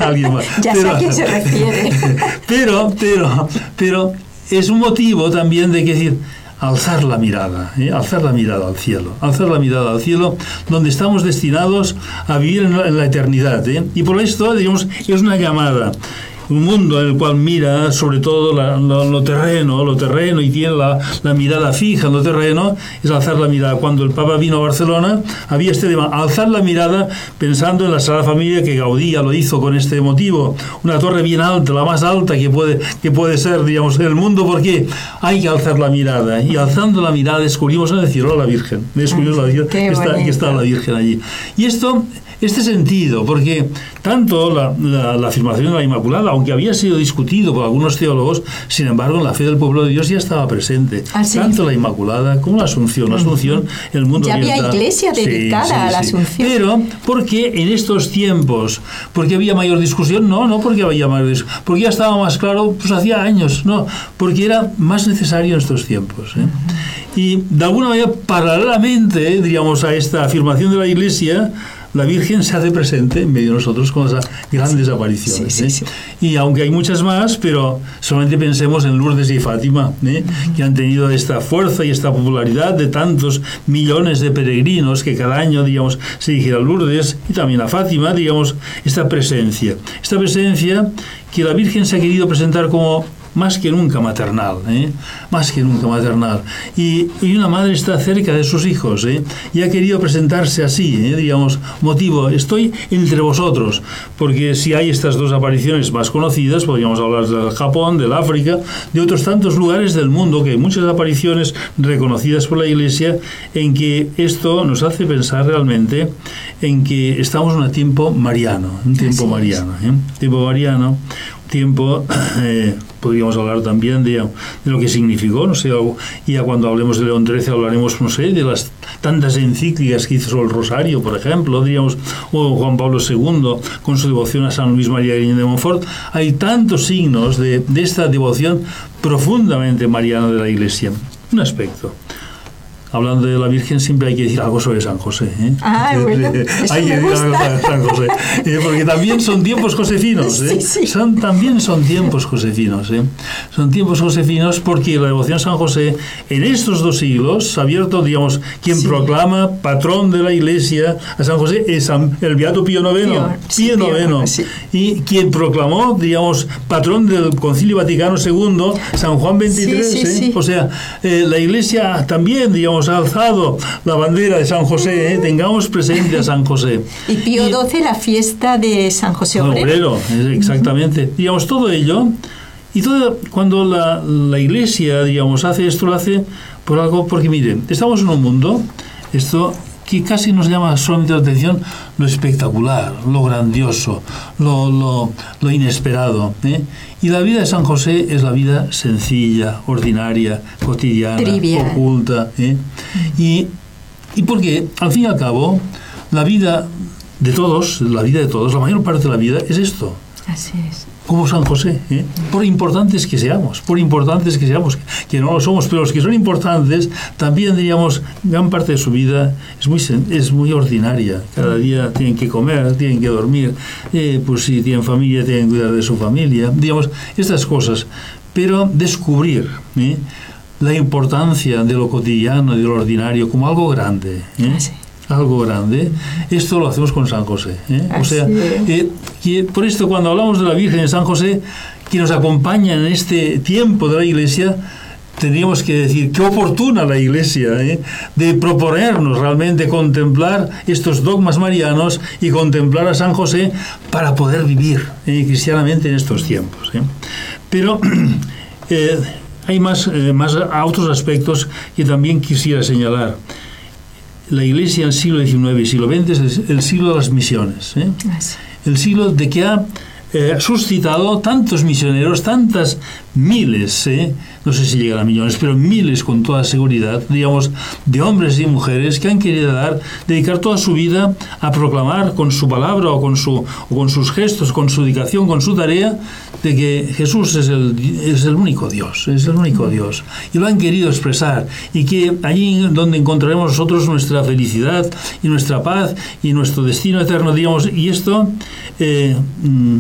alguien más. Ya sé a quién se refiere. Pero es un motivo también de que decir, alzar la mirada al cielo, donde estamos destinados a vivir en la eternidad. Y por esto, digamos, es una llamada. Un mundo en el cual mira sobre todo lo terreno y tiene la mirada fija en lo terreno, es alzar la mirada. Cuando el Papa vino a Barcelona, había este tema, alzar la mirada pensando en la Sagrada Familia, que Gaudí lo hizo con este motivo, una torre bien alta, la más alta que puede ser, digamos, en el mundo, porque hay que alzar la mirada, y alzando la mirada descubrimos en el cielo a la Virgen, que está la Virgen allí. Y este sentido, porque tanto la afirmación de la Inmaculada, aunque había sido discutido por algunos teólogos, sin embargo, en la fe del pueblo de Dios ya estaba presente. ¿Sí? Tanto la Inmaculada como la Asunción. La Asunción, el mundo ya había iglesia dedicada a la Asunción. Pero, ¿por qué en estos tiempos? ¿Porque había mayor discusión? No porque había mayor discusión. Porque ya estaba más claro, pues hacía años. No, porque era más necesario en estos tiempos. Y de alguna manera, paralelamente, diríamos, a esta afirmación de la Iglesia, la Virgen se hace presente en medio de nosotros con esas grandes apariciones. Sí. Y aunque hay muchas más, pero solamente pensemos en Lourdes y Fátima, que han tenido esta fuerza y esta popularidad de tantos millones de peregrinos que cada año, digamos, se dirigen a Lourdes y también a Fátima, digamos, esta presencia que la Virgen se ha querido presentar como más que nunca maternal, y una madre está cerca de sus hijos, y ha querido presentarse así, digamos, motivo, estoy entre vosotros, porque si hay estas dos apariciones más conocidas, podríamos hablar del Japón, del África, de otros tantos lugares del mundo, que hay muchas apariciones reconocidas por la Iglesia, en que esto nos hace pensar realmente en que estamos en un tiempo mariano, podríamos hablar también de lo que significó, no sé, y ya cuando hablemos de León XIII hablaremos, no sé, de las tantas encíclicas que hizo sobre el Rosario, por ejemplo, diríamos, o Juan Pablo II con su devoción a San Luis María Griñón de Montfort. Hay tantos signos de esta devoción profundamente mariana de la Iglesia. Un aspecto. Hablando de la Virgen, siempre hay que decir algo sobre San José. Bueno, hay que decir algo sobre San José. Porque también son tiempos josefinos. También son tiempos josefinos. Son tiempos josefinos porque la devoción a San José, en estos 2 siglos, ha abierto, digamos, quien proclama patrón de la Iglesia a San José es el Beato Pío IX. Y quien proclamó, digamos, patrón del Concilio Vaticano II, San Juan XXIII. O sea, la Iglesia también, digamos, ha alzado la bandera de San José, tengamos presente a San José. Y Pío XII, la fiesta de San José Obrero. Exactamente. Digamos, todo ello, y todo, cuando la Iglesia, digamos, hace esto, lo hace por algo, porque miren, estamos en un mundo, esto que casi nos llama solamente la atención, lo espectacular, lo grandioso, lo inesperado. Y la vida de San José es la vida sencilla, ordinaria, cotidiana, trivial, oculta. Y porque, al fin y al cabo, la vida de todos, la mayor parte de la vida es esto. Así es. Como San José, por importantes que seamos, que no lo somos, pero los que son importantes, también diríamos, gran parte de su vida es muy ordinaria. Cada día tienen que comer, tienen que dormir, pues si tienen familia, tienen que cuidar de su familia, digamos, estas cosas. Pero descubrir la importancia de lo cotidiano, de lo ordinario, como algo grande. Algo grande, esto lo hacemos con San José. O sea, que por esto cuando hablamos de la Virgen de San José, que nos acompaña en este tiempo de la Iglesia, tendríamos que decir qué oportuna la Iglesia de proponernos realmente contemplar estos dogmas marianos y contemplar a San José para poder vivir cristianamente en estos tiempos. Pero hay más otros aspectos que también quisiera señalar. La Iglesia en el siglo XIX y siglo XX es el siglo de las misiones. El siglo de que ha suscitado tantos misioneros, tantas miles, no sé si llegan a millones, pero miles con toda seguridad, digamos, de hombres y mujeres que han querido dedicar toda su vida a proclamar con su palabra o con sus gestos, con su dedicación, con su tarea, de que Jesús es el único Dios, y lo han querido expresar, y que allí donde encontraremos nosotros nuestra felicidad y nuestra paz y nuestro destino eterno, digamos, y esto